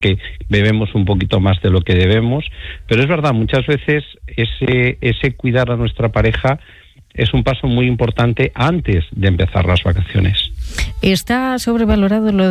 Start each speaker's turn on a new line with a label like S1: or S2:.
S1: que bebemos un poquito más de lo que debemos, pero es verdad, muchas veces ese cuidar a nuestra pareja es un paso muy importante antes de empezar las vacaciones.
S2: ¿Está sobrevalorado lo